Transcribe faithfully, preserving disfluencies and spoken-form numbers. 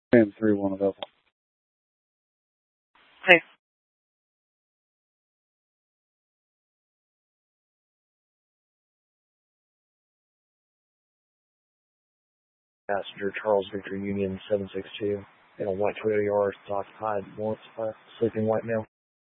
ten three one available. Hey. Passenger Charles Victor Union seven six two in a white Toyota Yaris occupied once by a sleeping white male.